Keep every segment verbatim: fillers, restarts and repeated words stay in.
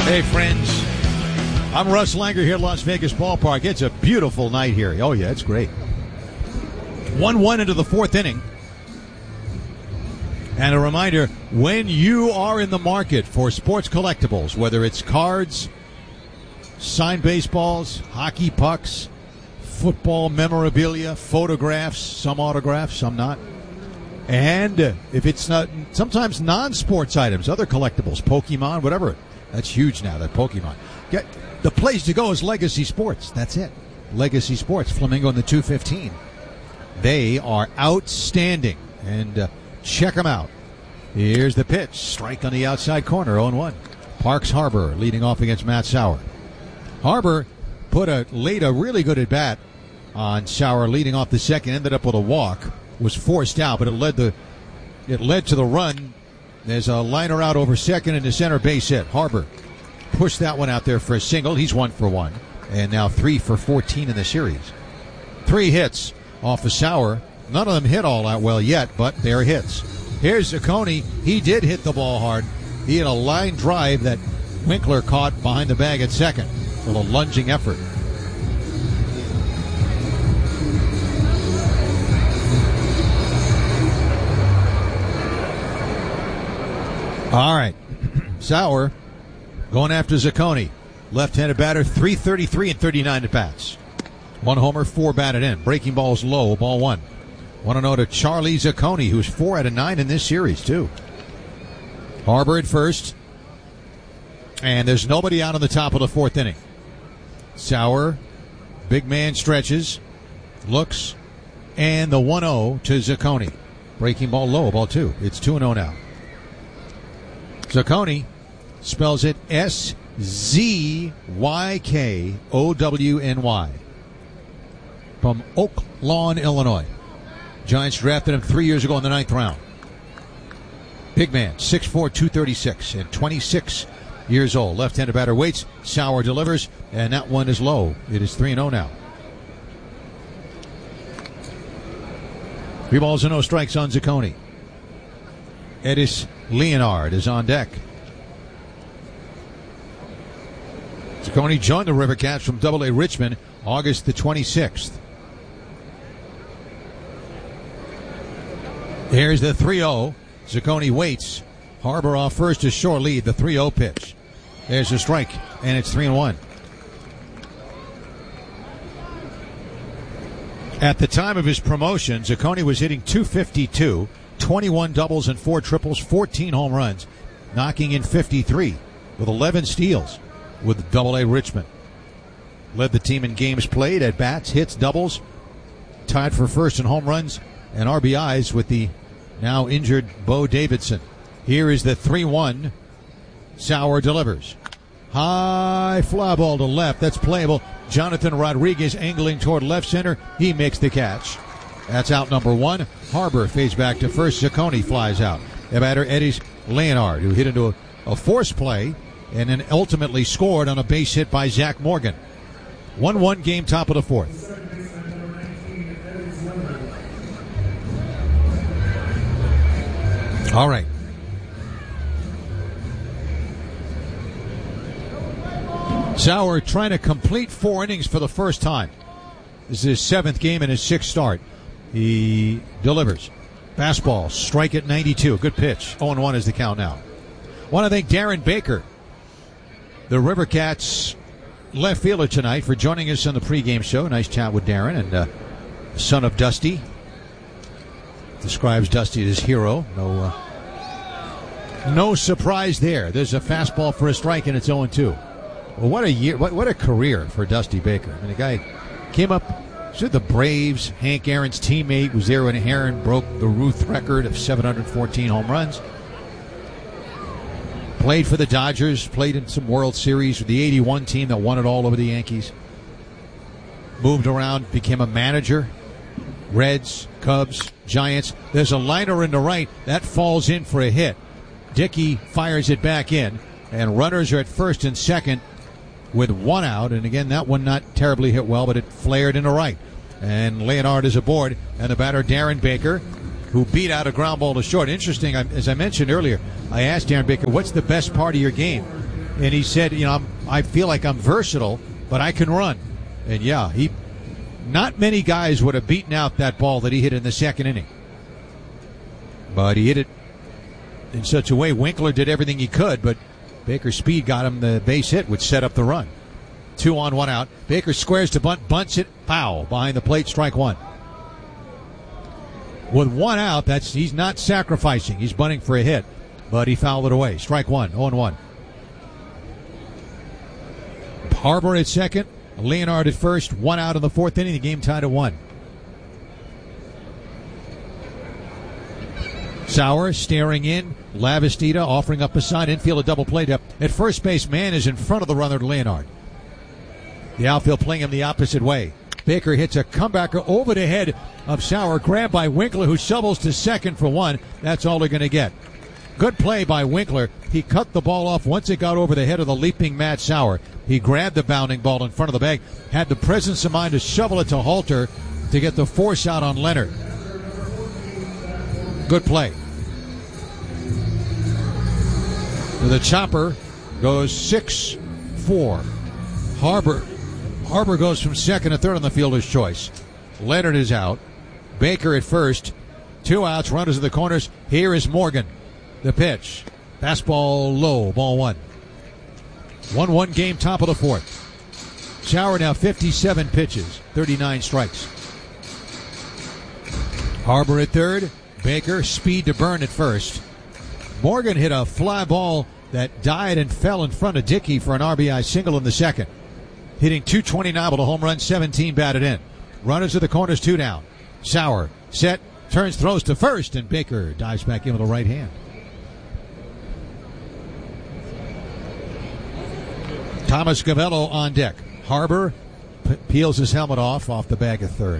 Hey, friends. I'm Russ Langer here at Las Vegas Ballpark. It's a beautiful night here. Oh, yeah, it's great. one one into the fourth inning. And a reminder, when you are in the market for sports collectibles, whether it's cards, signed baseballs, hockey pucks, football memorabilia, photographs, some autographs, some not, and if it's not, sometimes non-sports items, other collectibles, Pokemon, whatever. That's huge now, that Pokemon. Get, the place to go is Legacy Sports. That's it. Legacy Sports, Flamingo and the two fifteen. They are outstanding. And uh, check them out. Here's the pitch. Strike on the outside corner, oh and one. Parks Harbor leading off against Matt Sauer. Harbor put a laid a really good at bat on Sauer leading off the second. Ended up with a walk. Was forced out, but it led the it led to the run. There's a liner out over second and the center base hit. Harbor pushed that one out there for a single. He's one for one. And now three for fourteen in the series. Three hits off of Sauer. None of them hit all that well yet, but they're hits. Here's Zacconi. He did hit the ball hard. He had a line drive that Winkler caught behind the bag at second. A little lunging effort. All right. Sauer going after Zacconi. Left-handed batter, three thirty-three and thirty-nine at bats. One homer, four batted in. Breaking ball's low, ball one. Want to know to Charlie Zacconi, who's four out of nine in this series, too. Harbor at first. And there's nobody out on the top of the fourth inning. Sauer, big man stretches, looks, and the one oh to Zacconi. Breaking ball low, ball two. It's two and oh now. Zacconi spells it S Z Y K O W N Y. From Oak Lawn, Illinois. Giants drafted him three years ago in the ninth round. Big man, six four, two thirty-six, and twenty-six years old. Left-handed batter waits. Sauer delivers, and that one is low. It is three and oh now. Three balls and no strikes on Zacconi. Edis Leonard is on deck. Zacconi joined the Rivercats from Double A Richmond August the twenty-sixth. Here's the three oh. Zacconi waits. Harbor off first, a short lead. The three oh pitch. There's a strike, and it's three and one. At the time of his promotion, Zacconi was hitting two fifty-two, twenty-one doubles and four triples, fourteen home runs, knocking in fifty-three with eleven steals with Double A Richmond. Led the team in games played, at bats, hits, doubles, tied for first in home runs and R B Is with the now injured Bo Davidson. Here is the three one. Sauer delivers. High fly ball to left. That's playable. Jonathan Rodriguez angling toward left center. He makes the catch. That's out number one. Harbor fades back to first. Zacconi flies out. The batter, Edis Leonard, who hit into a, a force play and then ultimately scored on a base hit by Zach Morgan. one one game, top of the fourth. All right. Sauer trying to complete four innings for the first time. This is his seventh game and his sixth start. He delivers. Fastball, strike at ninety-two. Good pitch. oh and one is the count now. Want to thank Darren Baker, the Rivercats left fielder tonight, for joining us on the pregame show. Nice chat with Darren, and uh, son of Dusty. Describes Dusty as his hero. No, uh, no surprise there. There's a fastball for a strike, and it's oh and two. Well, what a year! What, what a career for Dusty Baker. I mean, the guy came up to the Braves. Hank Aaron's teammate was there when Aaron broke the Ruth record of seven hundred fourteen home runs. Played for the Dodgers. Played in some World Series with the eighty-one team that won it all over the Yankees. Moved around, became a manager. Reds, Cubs, Giants. There's a liner in the right. That falls in for a hit. Dickey fires it back in, and runners are at first and second with one out. And again, that one not terribly hit well, but it flared into right. And Leonard is aboard, and the batter, Darren Baker, who beat out a ground ball to short. Interesting, as I mentioned earlier, I asked Darren Baker, what's the best part of your game? and he said, you know, I'm, I feel like I'm versatile, but I can run. And yeah, he, not many guys would have beaten out that ball that he hit in the second inning. But he hit it in such a way. Winkler did everything he could, but Baker's speed got him the base hit, which set up the run. Two on, one out. Baker squares to bunt, bunts it, foul. Behind the plate, strike one. With one out, that's he's not sacrificing. He's bunting for a hit, but he fouled it away. Strike one, oh and one. Harbor at second, Leonard at first, one out in the fourth inning. The game tied at one. Sauer staring in. Lavastida offering up a side infield, a double play. At first base, Mann is in front of the runner, Leonard. The outfield playing him the opposite way. Baker hits a comebacker over the head of Sauer, grabbed by Winkler, who shovels to second for one. That's all they're going to get. Good play by Winkler. He cut the ball off once it got over the head of the leaping Matt Sauer. He grabbed the bounding ball in front of the bag, had the presence of mind to shovel it to Halter to get the force out on Leonard. Good play. The chopper goes six four. Harbor. Harbor goes from second to third on the fielder's choice. Leonard is out. Baker at first. Two outs, runners at the corners. Here is Morgan. The pitch. Fastball low, ball one. one one game, top of the fourth. Sauer now fifty-seven pitches, thirty-nine strikes. Harbor at third. Baker, speed to burn at first. Morgan hit a fly ball that died and fell in front of Dickey for an R B I single in the second. Hitting two twenty-nine with a home run, seventeen batted in. Runners at the corners, two down. Sauer, set, turns, throws to first, and Baker dives back in with a right hand. Thomas Gavello on deck. Harbor p- peels his helmet off, off the bag at third.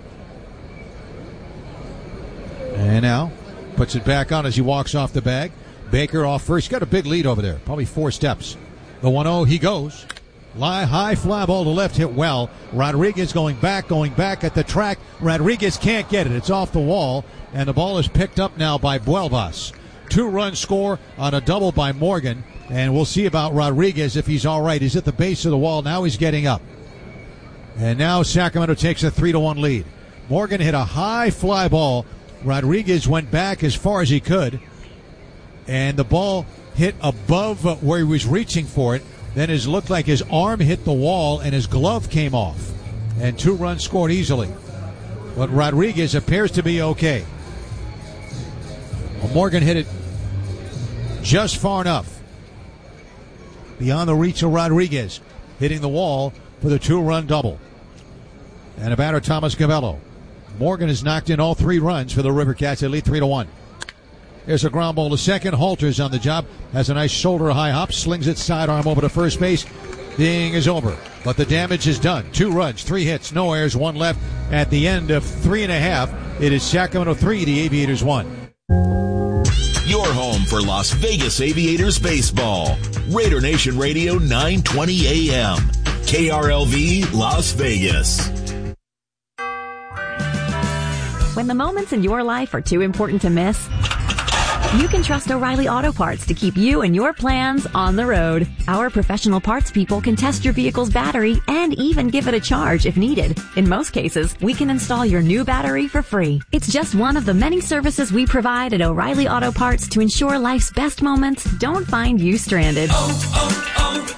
And now puts it back on as he walks off the bag. Baker off first. Got a big lead over there. Probably four steps. The one oh, he goes. Lie, high fly ball to left, hit well. Rodriguez going back, going back at the track. Rodriguez can't get it. It's off the wall, and the ball is picked up now by Buelvas. Two-run score on a double by Morgan, and we'll see about Rodriguez if he's all right. He's at the base of the wall. Now he's getting up. And now Sacramento takes a three to one lead. Morgan hit a high fly ball. Rodriguez went back as far as he could, and the ball hit above where he was reaching for it. Then it looked like his arm hit the wall and his glove came off. And two runs scored easily. But Rodriguez appears to be okay. Well, Morgan hit it just far enough. Beyond the reach of Rodriguez. Hitting the wall for the two-run double. And a batter, Thomas Gavello. Morgan has knocked in all three runs for the River Cats. They lead three to one. There's a ground ball to second. Halter's on the job. Has a nice shoulder-high hop. Slings it sidearm over to first base. The inning is over. But the damage is done. Two runs, three hits, no errors, one left. At the end of three and a half, it is Sacramento three, the Aviators one. Your home for Las Vegas Aviators baseball. Raider Nation Radio, nine twenty A M. K R L V, Las Vegas. When the moments in your life are too important to miss, you can trust O'Reilly Auto Parts to keep you and your plans on the road. Our professional parts people can test your vehicle's battery and even give it a charge if needed. In most cases, we can install your new battery for free. It's just one of the many services we provide at O'Reilly Auto Parts to ensure life's best moments don't find you stranded. Oh,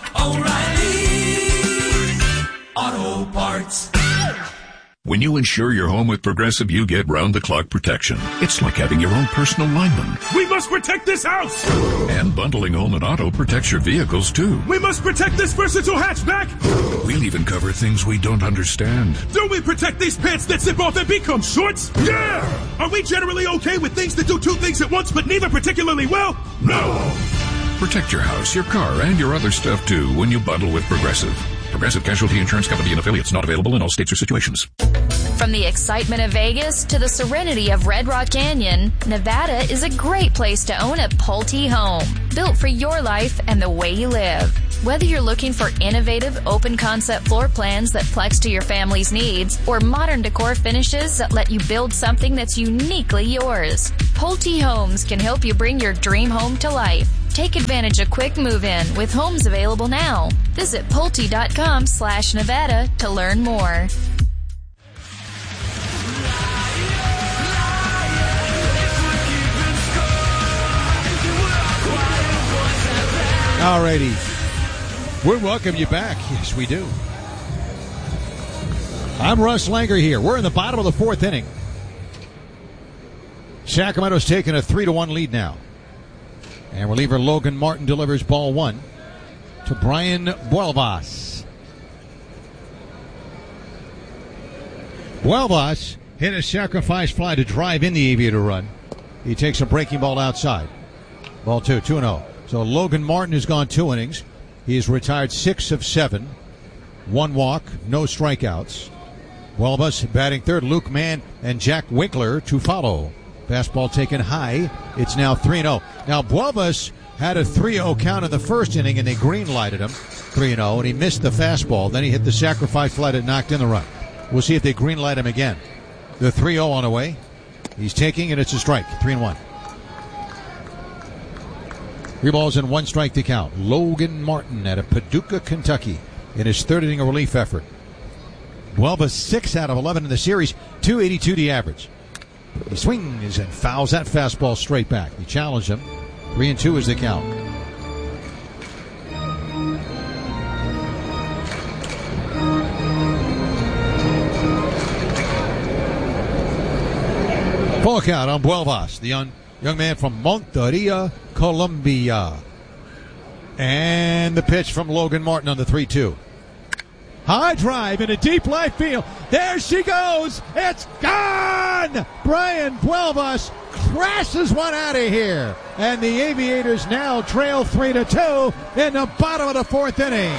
oh, oh, O'Reilly Auto Parts. When you insure your home with Progressive, you get round-the-clock protection. It's like having your own personal lineman. We must protect this house! And bundling home and auto protects your vehicles, too. We must protect this versatile hatchback! We'll even cover things we don't understand. Do we protect these pants that zip off and become shorts? Yeah! Are we generally okay with things that do two things at once, but neither particularly well? No! Protect your house, your car, and your other stuff, too, when you bundle with Progressive. Progressive Casualty Insurance Company and affiliates, not available in all states or situations. From the excitement of Vegas to the serenity of Red Rock Canyon, Nevada is a great place to own a Pulte home, built for your life and the way you live. Whether you're looking for innovative, open-concept floor plans that flex to your family's needs, or modern decor finishes that let you build something that's uniquely yours, Pulte Homes can help you bring your dream home to life. Take advantage of quick move-in with homes available now. Visit Pulte.com slash Nevada to learn more. Alrighty. We welcome you back. Yes, we do. I'm Russ Langer here. We're in the bottom of the fourth inning. Sacramento's taking a three to one lead now. And reliever Logan Martin delivers ball one to Brian Buelvas. Buelvas hit a sacrifice fly to drive in the Aviator run. He takes a breaking ball outside. Ball two, two and oh. So Logan Martin has gone two innings. He has retired six of seven. One walk, no strikeouts. Buelvas batting third. Luke Mann and Jack Winkler to follow. Fastball taken high. It's now three and oh. Now Buelvas had a three oh count in the first inning, and they green-lighted him three and oh, and he missed the fastball. Then he hit the sacrifice fly that knocked in the run. We'll see if they green-light him again. The three oh on the way. He's taking, and it's a strike. three and one. Three balls and one strike to count. Logan Martin out of Paducah, Kentucky, in his third inning of relief effort. Buelvas six out of eleven in the series, two eighty-two the average. He swings and fouls that fastball straight back. He challenged him. Three and two is the count. Full count on Buelvas, the young, young man from Monteria, Colombia. And the pitch from Logan Martin on the three two. High drive in a deep left field. There she goes. It's gone. Brian Buelvas crashes one out of here. And the Aviators now trail three to two in the bottom of the fourth inning.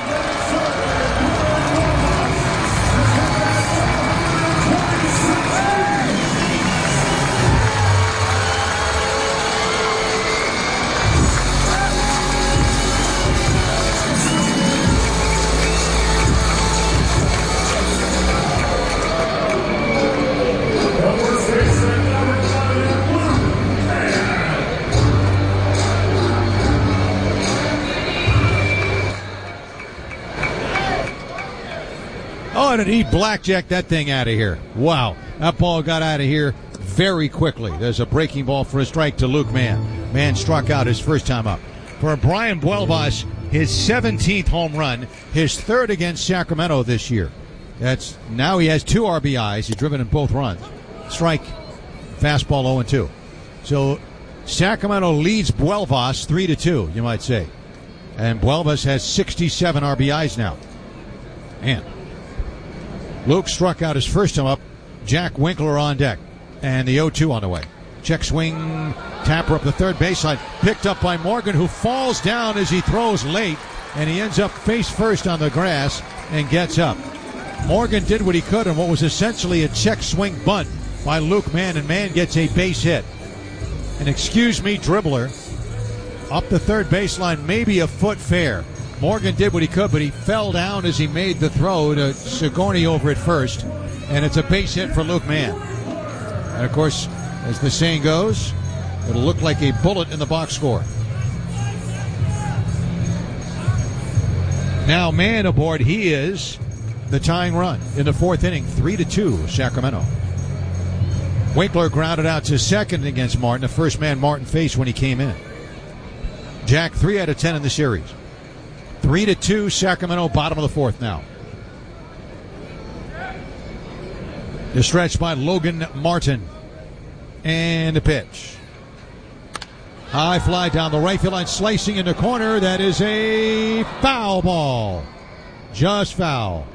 Oh, and he blackjacked that thing out of here. Wow. That ball got out of here very quickly. There's a breaking ball for a strike to Luke Mann. Mann struck out his first time up. For Brian Buelvas, his seventeenth home run, his third against Sacramento this year. That's now he has two R B Is. He's driven in both runs. Strike, fastball oh and two. So Sacramento leads Buelvas three to two, you might say. And Buelvas has sixty-seven R B Is now. Man. Luke struck out his first time up. Jack Winkler on deck. And the oh two on the way. Check swing. Tapper up the third baseline. Picked up by Morgan, who falls down as he throws late. And he ends up face first on the grass and gets up. Morgan did what he could on what was essentially a check swing bunt by Luke Mann. And Mann gets a base hit. An excuse me dribbler up the third baseline, maybe a foot fair. Morgan did what he could, but he fell down as he made the throw to Sigourney over at first, and it's a base hit for Luke Mann. And, of course, as the saying goes, it'll look like a bullet in the box score. Now Mann aboard. He is the tying run in the fourth inning, three to two, Sacramento. Winkler grounded out to second against Martin, the first man Martin faced when he came in. Jack, three out of ten in the series. Three to two, Sacramento, bottom of the fourth now. The stretch by Logan Martin. And the pitch. High fly down the right field line, slicing in the corner. That is a foul ball. Just foul.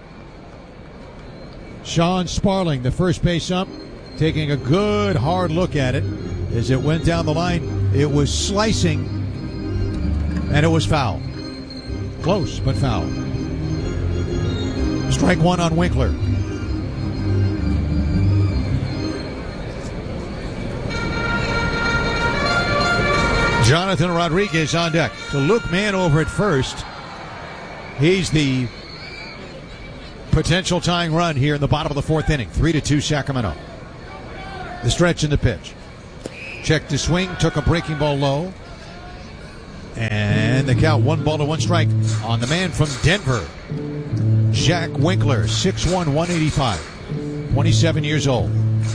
Sean Sparling, the first base ump, taking a good hard look at it. As it went down the line, it was slicing, and it was foul. Close, but foul. Strike one on Winkler. Jonathan Rodriguez on deck. So Luke Mann over at first. He's the potential tying run here in the bottom of the fourth inning. Three to two, Sacramento. The stretch and the pitch. Checked the swing, took a breaking ball low. And the count, one ball to one strike on the man from Denver, Jack Winkler, six one, one eighty-five, twenty-seven years old.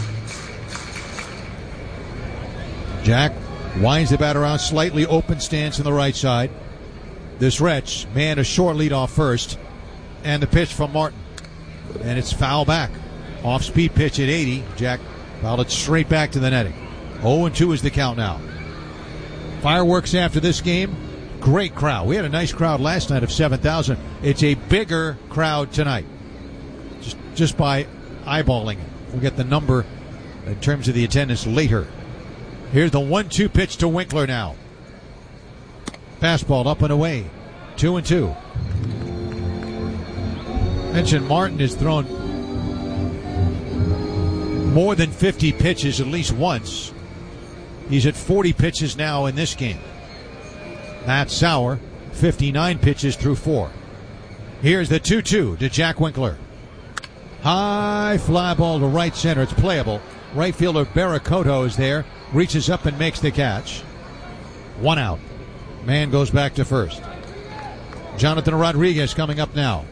Jack winds the bat around, slightly open stance on the right side. The stretch, man, a short lead off first, and the pitch from Martin. And it's foul back. Off-speed pitch at eighty. Jack fouled it straight back to the netting. oh and two is the count now. Fireworks after this game. Great crowd. We had a nice crowd last night of seven thousand. It's a bigger crowd tonight. Just, just by eyeballing it. We'll get the number in terms of the attendance later. Here's the one two pitch to Winkler now. Fastball up and away. Two and two. Mentioned Martin has thrown more than fifty pitches at least once. He's at forty pitches now in this game. Matt Sauer, fifty-nine pitches through four. Here's the two two to Jack Winkler. High fly ball to right center. It's playable. Right fielder Barakoto is there. Reaches up and makes the catch. One out. Man goes back to first. Jonathan Rodriguez coming up now.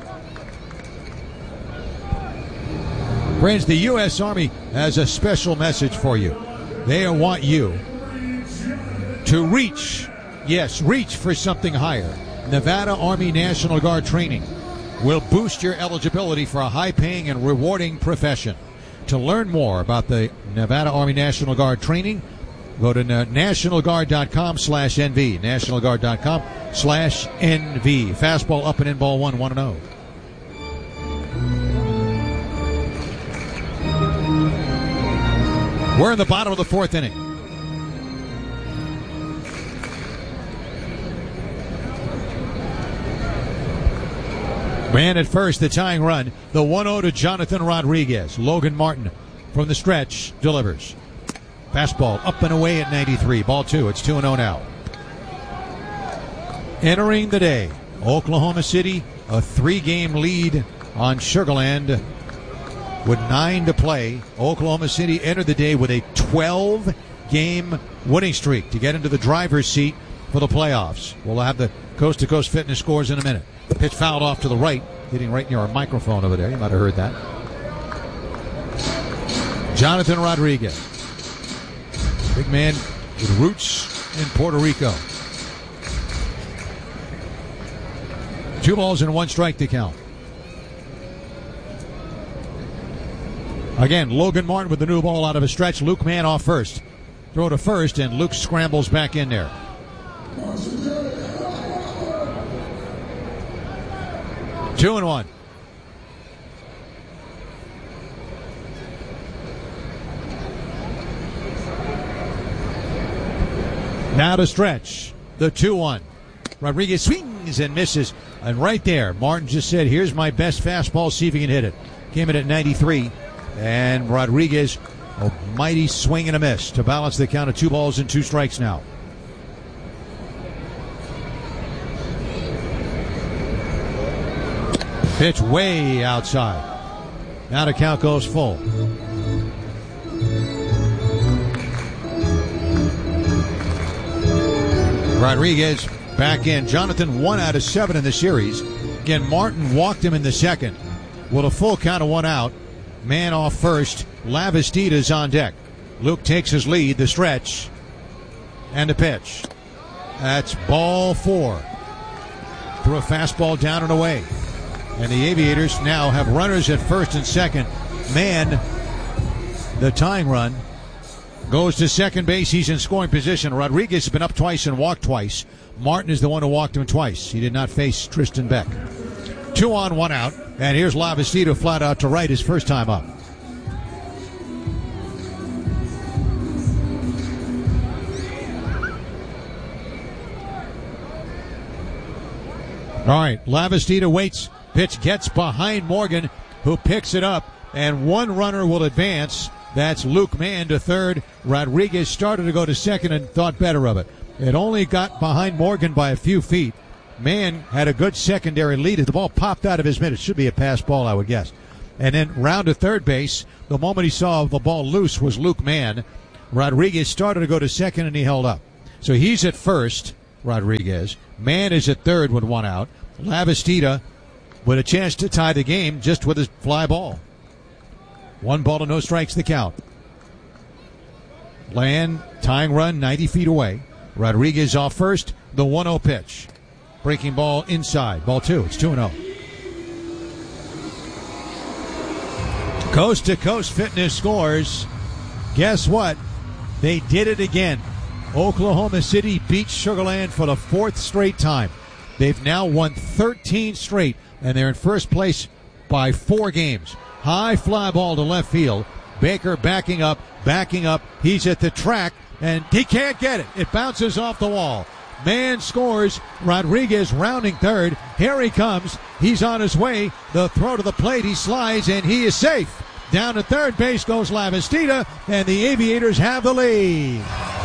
Friends, the U S Army has a special message for you. They want you to reach, yes, reach for something higher. Nevada Army National Guard training will boost your eligibility for a high-paying and rewarding profession. To learn more about the Nevada Army National Guard training, go to national guard dot com slash N V. national guard dot com slash N V. Fastball up and in, ball one, one and oh. We're in the bottom of the fourth inning. Man at first, the tying run. The one oh to Jonathan Rodriguez. Logan Martin from the stretch delivers. Fastball up and away at ninety-three. Ball two. It's two and oh now. Entering the day, Oklahoma City, a three-game lead on Sugar Land with nine to play. Oklahoma City entered the day with a twelve-game winning streak to get into the driver's seat for the playoffs. We'll have the coast-to-coast fitness scores in a minute. Pitch fouled off to the right, hitting right near our microphone over there. You might have heard that. Jonathan Rodriguez. Big man with roots in Puerto Rico. Two balls and one strike to count. Again, Logan Martin with the new ball out of a stretch. Luke Mann off first. Throw to first, and Luke scrambles back in there. Two and one. Now to stretch. The two one. Rodriguez swings and misses. And right there, Martin just said, here's my best fastball, see if he can hit it. Came in at ninety-three. And Rodriguez, a mighty swing and a miss to balance the count of two balls and two strikes now. Pitch way outside. Now the count goes full. Rodriguez back in. Jonathan one out of seven in the series. Again, Martin walked him in the second. With a full count of one out. Man off first. Lavastidis on deck. Luke takes his lead. The stretch. And the pitch. That's ball four. Threw a fastball down and away. And the Aviators now have runners at first and second. Man, the tying run, goes to second base. He's in scoring position. Rodriguez has been up twice and walked twice. Martin is the one who walked him twice. He did not face Tristan Beck. Two on, one out. And here's Lavastida flat out to right his first time up. All right, Lavastida waits. Pitch gets behind Morgan, who picks it up, and one runner will advance. That's Luke Mann to third. Rodriguez started to go to second and thought better of it. It only got behind Morgan by a few feet. Mann had a good secondary lead as the ball popped out of his mitt. It should be a pass ball, I would guess. And then round to third base, the moment he saw the ball loose was Luke Mann. Rodriguez started to go to second, and he held up. So he's at first. Rodriguez. Mann is at third with one out. Lavastida with a chance to tie the game just with his fly ball. One ball to no strikes the count. Land, tying run, ninety feet away. Rodriguez off first, the one oh pitch. Breaking ball inside, ball two. It's two and oh. Coast to Coast Fitness scores. Guess what? They did it again. Oklahoma City beats Sugar Land for the fourth straight time. They've now won thirteen straight, and they're in first place by four games. High fly ball to left field. Baker backing up, backing up. He's at the track, and he can't get it. It bounces off the wall. Mann scores. Rodriguez rounding third. Here he comes. He's on his way. The throw to the plate. He slides, and he is safe. Down to third base goes Lavastida, and the Aviators have the lead.